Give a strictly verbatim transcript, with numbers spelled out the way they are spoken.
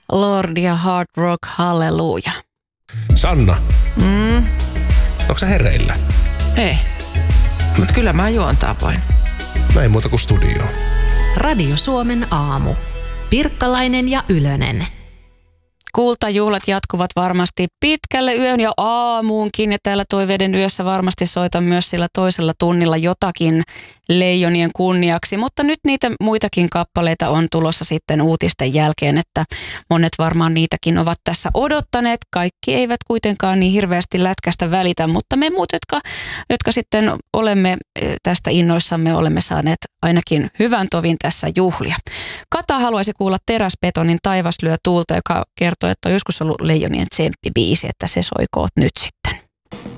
Lord ja Hard Rock, halleluja. Sanna, Mm, onko sä hereillä? ei. Mutta kyllä mä juontaa voin. Näin muuta kuin studioon. Radio Suomen aamu. Pirkkalainen ja Ylönen. Kultajuhlat jatkuvat varmasti pitkälle yön ja aamuunkin, ja täällä Toiveiden yössä varmasti soitan myös sillä toisella tunnilla jotakin leijonien kunniaksi, mutta nyt niitä muitakin kappaleita on tulossa sitten uutisten jälkeen, että monet varmaan niitäkin ovat tässä odottaneet. Kaikki eivät kuitenkaan niin hirveästi lätkästä välitä, mutta me muut, jotka, jotka sitten olemme tästä innoissamme, olemme saaneet ainakin hyvän tovin tässä juhlia. Kata haluaisi kuulla Teräsbetonin Taivas lyö tuulta, joka kertoo, että on joskus ollut Leijonien tsemppibiisi, että se soikoot nyt sitten.